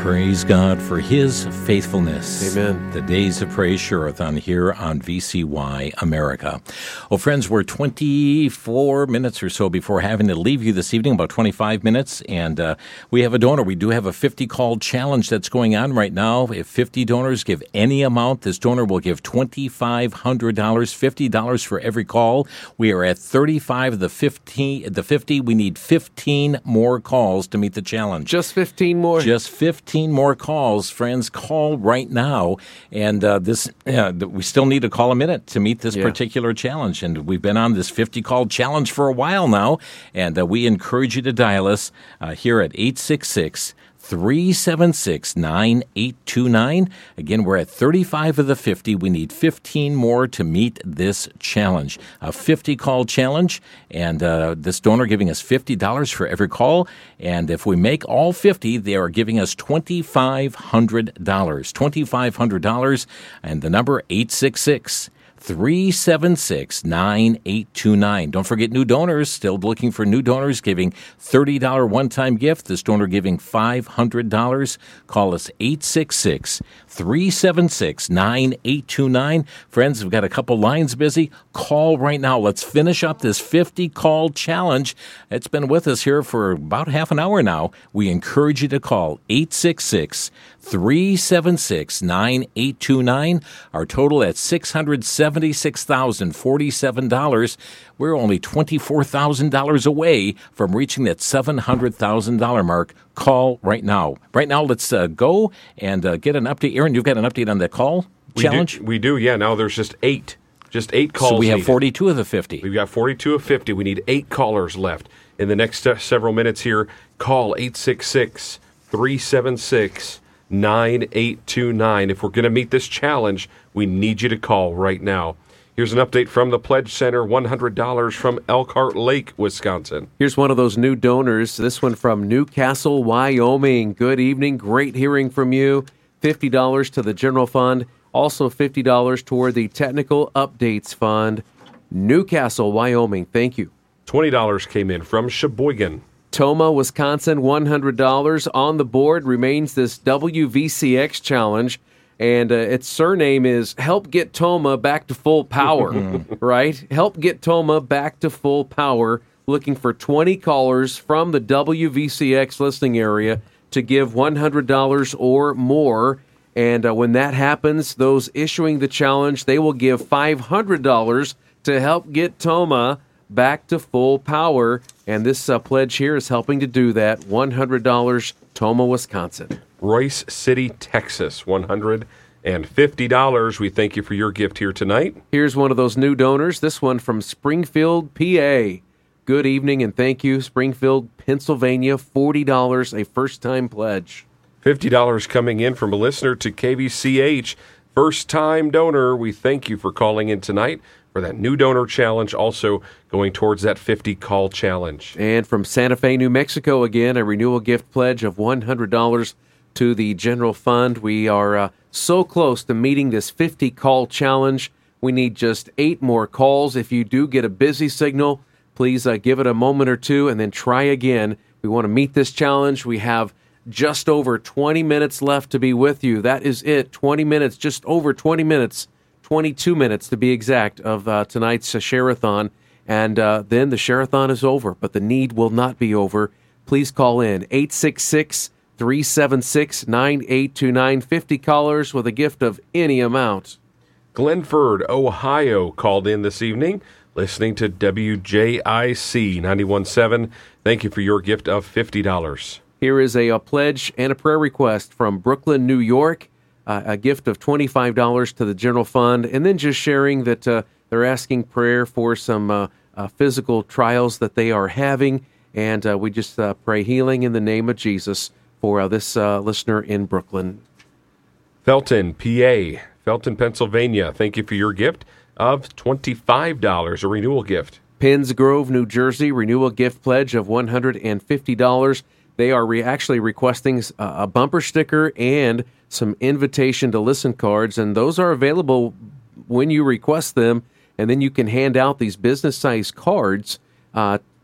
Praise God for His faithfulness. Amen. The Days of Praise Share-a-thon here on VCY America. Well, friends, we're 24 minutes or so before having to leave you this evening, about 25 minutes, and we have a donor. We do have a 50-call challenge that's going on right now. If 50 donors give any amount, this donor will give $2,500, $50 for every call. We are at 35 of the 50. We need 15 more calls to meet the challenge. Just 15 more? Just 15 more calls. Friends, call right now. And we still need to call a minute to meet this particular challenge. And we've been on this 50-call challenge for a while now. And we encourage you to dial us here at 866-376-9829. Again, we're at 35 of the 50. We need 15 more to meet this challenge. A 50-call challenge, and this donor giving us $50 for every call. And if we make all 50, they are giving us $2,500. $2,500, and the number 866-376-9829. Don't forget new donors. Still looking for new donors giving $30 one-time gift. This donor giving $500. Call us 866-376-9829. Friends, we've got a couple lines busy. Call right now. Let's finish up this 50-call challenge. It's been with us here for about half an hour now. We encourage you to call 866-376-9829. Our total at $676,047. We're only $24,000 away from reaching that $700,000 mark. Call right now. Right now, let's go and get an update. Aaron, you've got an update on the call challenge? We do, yeah. Now there's just eight calls. So we have needed. 42 of the 50. We've got 42 of 50. We need 8 callers left. In the next several minutes here, call 866-376-9829. If we're going to meet this challenge, we need you to call right now. Here's an update from the Pledge Center, $100 from Elkhart Lake, Wisconsin. Here's one of those new donors, this one from Newcastle, Wyoming. Good evening, great hearing from you. $50 to the general fund, also $50 toward the technical updates fund. Newcastle, Wyoming, thank you. $20 came in from Sheboygan. Tomah, Wisconsin, $100 on the board remains this WVCX challenge. And its surname is Help Get Tomah Back to Full Power, right? Help Get Tomah Back to Full Power. Looking for 20 callers from the WVCX listening area to give $100 or more. And when that happens, those issuing the challenge, they will give $500 to help get Tomah back to full power. And this pledge here is helping to do that. $100, Tomah, Wisconsin. Royce City, Texas, $150. We thank you for your gift here tonight. Here's one of those new donors, this one from Springfield, PA. Good evening and thank you, Springfield, Pennsylvania, $40, a first-time pledge. $50 coming in from a listener to KVCH. First-time donor, we thank you for calling in tonight for that new donor challenge, also going towards that 50-call challenge. And from Santa Fe, New Mexico, again, a renewal gift pledge of $100 to the general fund. We are so close to meeting this 50-call challenge. We need just 8 more calls. If you do get a busy signal, please give it a moment or two and then try again. We want to meet this challenge. We have just over 20 minutes left to be with you. That is it, 20 minutes, just over 20 minutes, 22 minutes to be exact, of tonight's Share-a-thon. And then the Share-a-thon is over, but the need will not be over. Please call in, 866-376-9829, 50 callers with a gift of any amount. Glenford, Ohio called in this evening, listening to WJIC 91.7. Thank you for your gift of $50. Here is a pledge and a prayer request from Brooklyn, New York, a gift of $25 to the general fund, and then just sharing that they're asking prayer for some physical trials that they are having, and we just pray healing in the name of Jesus for this listener in Brooklyn. Felton, PA, Felton, Pennsylvania, thank you for your gift of $25, a renewal gift. Penns Grove, New Jersey, renewal gift pledge of $150. They are actually requesting a bumper sticker and some invitation to listen cards, and those are available when you request them, and then you can hand out these business-sized cards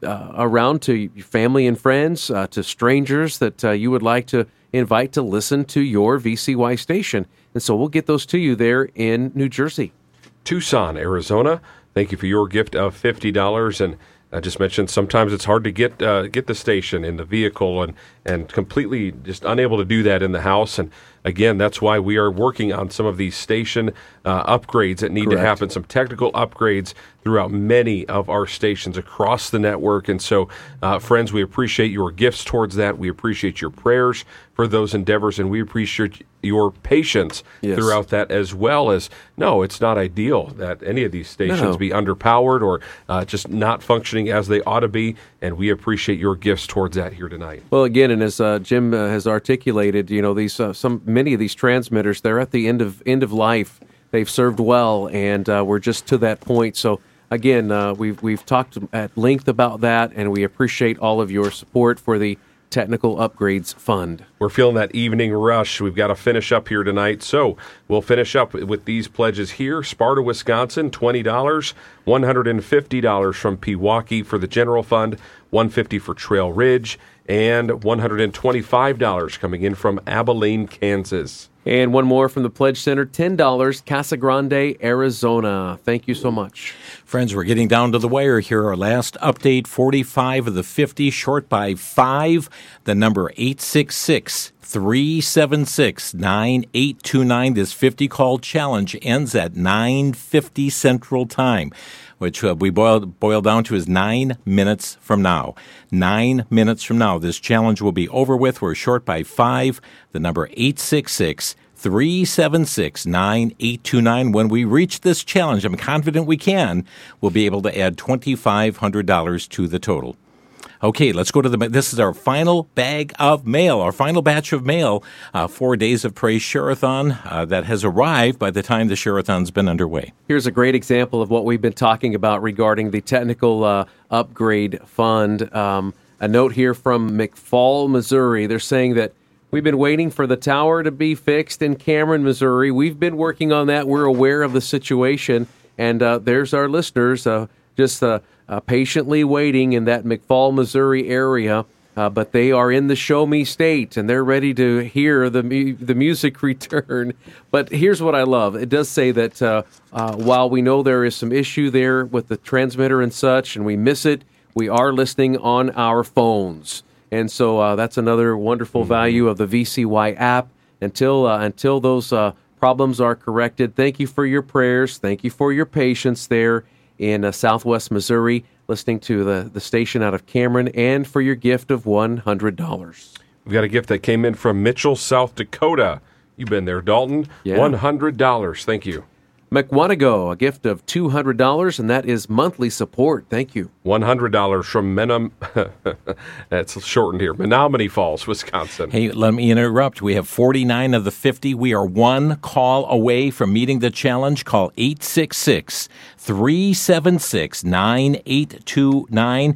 around to your family and friends, to strangers that you would like to invite to listen to your VCY station. And so we'll get those to you there in New Jersey. Tucson, Arizona. Thank you for your gift of $50. And I just mentioned sometimes it's hard to get the station in the vehicle and completely just unable to do that in the house. And again, that's why we are working on some of these station upgrades that need to happen, some technical upgrades throughout many of our stations across the network. And so, friends, we appreciate your gifts towards that. We appreciate your prayers for those endeavors, and we appreciate your patience throughout that as well. As no, it's not ideal that any of these stations be underpowered or just not functioning as they ought to be, and we appreciate your gifts towards that here tonight. Well, again, and as Jim has articulated, these many of these transmitters, they're at the end of life. They've served well, and we're just to that point. So again, we've talked at length about that, and we appreciate all of your support for the Technical Upgrades Fund. We're feeling that evening rush. We've got to finish up here tonight. So we'll finish up with these pledges here. Sparta, Wisconsin, $20, $150 from Pewaukee for the general fund, $150 for Trail Ridge, and $125 coming in from Abilene, Kansas. And one more from the Pledge Center, $10, Casa Grande, Arizona. Thank you so much. Friends, we're getting down to the wire here. Our last update, 45 of the 50, short by 5. The number 866-376-9829. This 50-call challenge ends at 9:50 Central Time, which we boil down to is 9 minutes from now. 9 minutes from now, this challenge will be over with. We're short by 5. The number 866-376-9829. When we reach this challenge, I'm confident we can, we'll be able to add $2,500 to the total. Okay, let's go to this is our final bag of mail, our final batch of mail, 4 Days of Praise Share-a-thon that has arrived by the time the Share-a-thon's been underway. Here's a great example of what we've been talking about regarding the Technical Upgrade Fund. A note here from McFall, Missouri. They're saying that we've been waiting for the tower to be fixed in Cameron, Missouri. We've been working on that. We're aware of the situation. And there's our listeners patiently waiting in that McFall, Missouri area. But they are in the Show Me State, and they're ready to hear the music return. But here's what I love. It does say that while we know there is some issue there with the transmitter and such, and we miss it, we are listening on our phones. And so that's another wonderful value of the VCY app. Until those problems are corrected, thank you for your prayers. Thank you for your patience there in Southwest Missouri, listening to the station out of Cameron, and for your gift of $100. We've got a gift that came in from Mitchell, South Dakota. You've been there, Dalton. Yeah. $100. Thank you. McWanago, a gift of $200, and that is monthly support. Thank you. $100 from that's shortened here, Menominee Falls, Wisconsin. Hey, let me interrupt. We have 49 of the 50. We are one call away from meeting the challenge. Call 866-376-9829,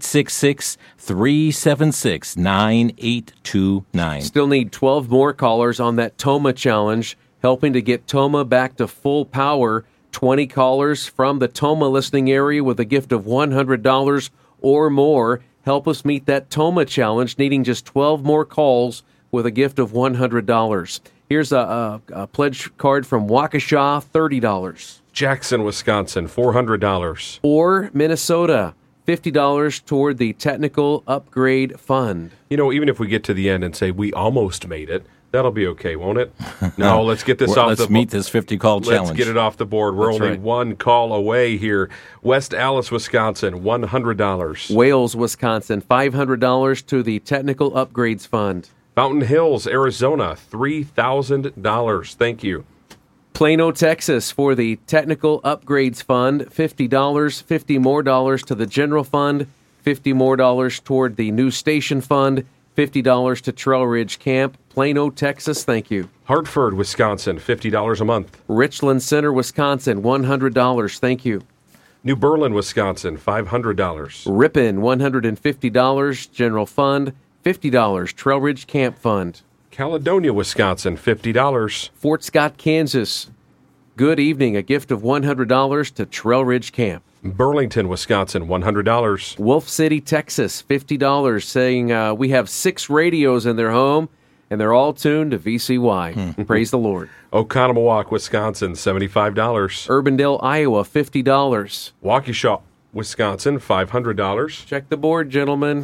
866-376-9829. Still need 12 more callers on that Toma challenge, helping to get Toma back to full power. 20 callers from the Toma listening area with a gift of $100 or more. Help us meet that Toma challenge, needing just 12 more calls with a gift of $100. Here's a pledge card from Waukesha, $30. Jackson, Wisconsin, $400. Or Minnesota, $50 toward the Technical Upgrade Fund. Even if we get to the end and say we almost made it, that'll be okay, won't it? No, let's get this off the board. Let's meet this 50-call challenge. Let's get it off the board. We're only one call away here. West Allis, Wisconsin, $100. Wales, Wisconsin, $500 to the Technical Upgrades Fund. Fountain Hills, Arizona, $3,000. Thank you. Plano, Texas, for the Technical Upgrades Fund, $50. $50 more to the General Fund, $50 more toward the New Station Fund, $50 to Trail Ridge Camp. Plano, Texas, thank you. Hartford, Wisconsin, $50 a month. Richland Center, Wisconsin, $100, thank you. New Berlin, Wisconsin, $500. Ripon, $150, General Fund, $50, Trail Ridge Camp Fund. Caledonia, Wisconsin, $50. Fort Scott, Kansas, Good evening, a gift of $100 to Trail Ridge Camp. Burlington, Wisconsin, $100. Wolf City, Texas, $50, saying we have 6 radios in their home, and they're all tuned to VCY. Praise the Lord. Oconomowoc, Wisconsin, $75. Urbandale, Iowa, $50. Waukesha, Wisconsin, $500. Check the board, gentlemen.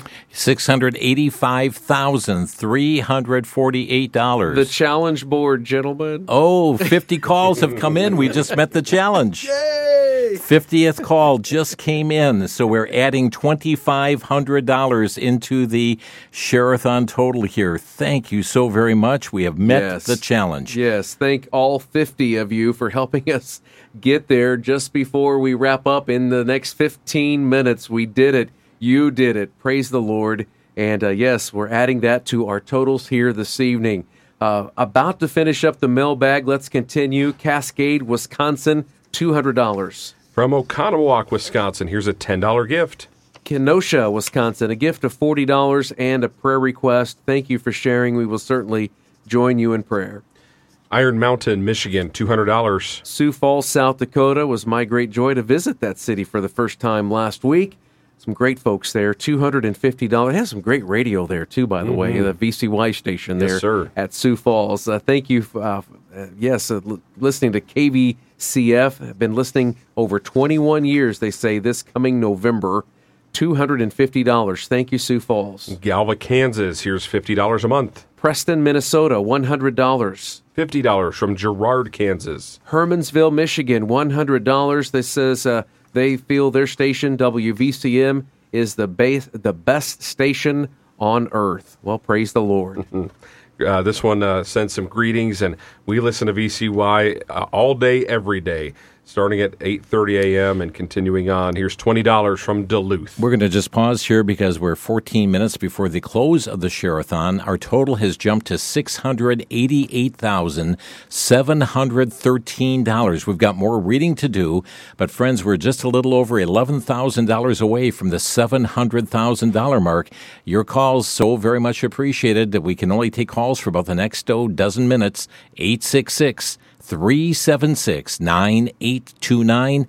$685,348. The challenge board, gentlemen. Oh, 50 calls have come in. We just met the challenge. Yay! 50th call just came in, so we're adding $2,500 into the Share-a-thon total here. Thank you so very much. We have met the challenge. Yes, thank all 50 of you for helping us get there just before we wrap up in the next 15 minutes. We did it. You did it. Praise the Lord. And yes, we're adding that to our totals here this evening. About to finish up the mailbag. Let's continue. Cascade, Wisconsin, $200. From Oconomowoc, Wisconsin, here's a $10 gift. Kenosha, Wisconsin, a gift of $40 and a prayer request. Thank you for sharing. We will certainly join you in prayer. Iron Mountain, Michigan, $200. Sioux Falls, South Dakota, was my great joy to visit that city for the first time last week. Some great folks there, $250. It has some great radio there, too, by the way, the VCY station there at Sioux Falls. Thank you, listening to KVCF. I've been listening over 21 years, they say, this coming November. $250. Thank you, Sioux Falls. Galva, Kansas, here's $50 a month. Preston, Minnesota, $100. $50 from Girard, Kansas. Hermansville, Michigan, $100. This says they feel their station, WVCM, is the best station on earth. Well, praise the Lord. This one sends some greetings, and we listen to VCY all day, every day, starting at 8:30 a.m. and continuing on. Here's $20 from Duluth. We're going to just pause here because we're 14 minutes before the close of the Share-a-thon. Our total has jumped to $688,713. We've got more reading to do, but friends, we're just a little over $11,000 away from the $700,000 mark. Your calls so very much appreciated that we can only take calls for about the next dozen minutes. 866-376-9829,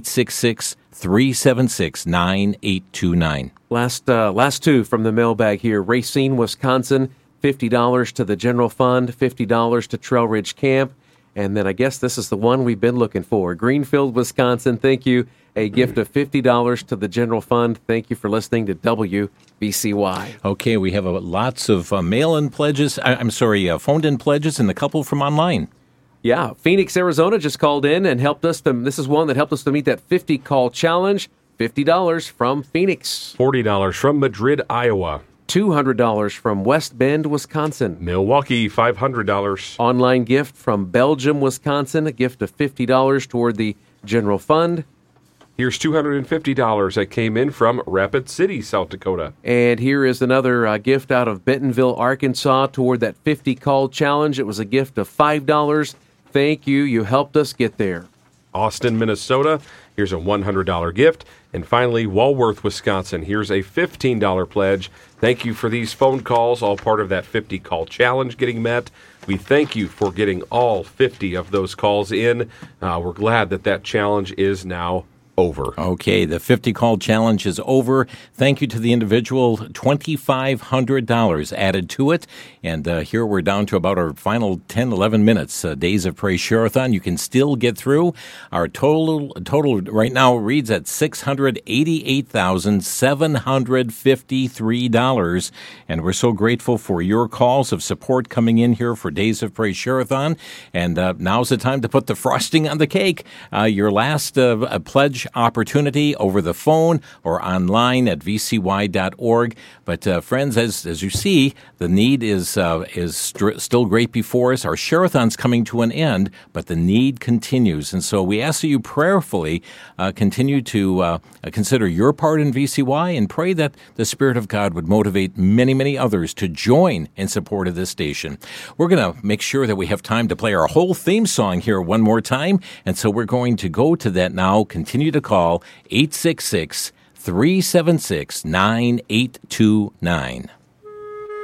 866-376-9829. Last two from the mailbag here. Racine, Wisconsin, $50 to the general fund, $50 to Trail Ridge Camp, and then I guess this is the one we've been looking for. Greenfield, Wisconsin, thank you. A gift of $50 to the general fund. Thank you for listening to WVCY. Okay, we have lots of mail-in pledges. Phoned-in pledges and a couple from online. Yeah, Phoenix, Arizona just called in and helped us. This is one that helped us to meet that 50-call challenge. $50 from Phoenix. $40 from Madrid, Iowa. $200 from West Bend, Wisconsin. Milwaukee, $500. Online gift from Belgium, Wisconsin. A gift of $50 toward the general fund. Here's $250 that came in from Rapid City, South Dakota. And here is another gift out of Bentonville, Arkansas toward that 50-call challenge. It was a gift of $5. Thank you. You helped us get there. Austin, Minnesota. Here's a $100 gift. And finally, Walworth, Wisconsin. Here's a $15 pledge. Thank you for these phone calls, all part of that 50-call challenge getting met. We thank you for getting all 50 of those calls in. We're glad that challenge is now over. Okay, the 50-call challenge is over. Thank you to the individual. $2,500 added to it. And here we're down to about our final 10, 11 minutes. Days of Praise Share-a-thon. You can still get through. Our total right now reads at $688,753. And we're so grateful for your calls of support coming in here for Days of Praise Share-a-thon. And now's the time to put the frosting on the cake. Your last pledge opportunity over the phone or online at vcy.org. But friends, as you see, the need is still great before us. Our Share-a-thon's coming to an end, but the need continues. And so we ask that you prayerfully continue to consider your part in VCY and pray that the Spirit of God would motivate many, many others to join in support of this station. We're going to make sure that we have time to play our whole theme song here one more time. And so we're going to go to that now. Continue to call 866-376-9829.